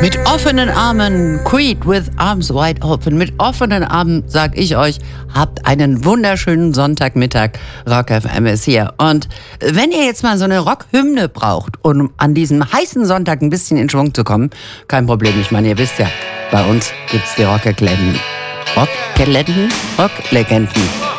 Mit offenen Armen, Creed with Arms Wide Open. Mit offenen Armen sag ich euch, habt einen wunderschönen Sonntagmittag. Rock FM ist hier. Und wenn ihr jetzt mal so eine Rockhymne braucht, um an diesem heißen Sonntag ein bisschen in Schwung zu kommen, kein Problem. Ich meine, ihr wisst ja, bei uns gibt's die Rocklegenden. Rocklegenden?